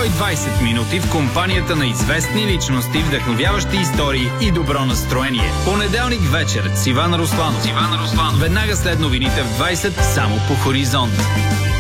120 минути в компанията на известни личности, вдъхновяващи истории и добро настроение. Понеделник вечер с Иван Русланов. Веднага след новините в 20 само по Хоризонт.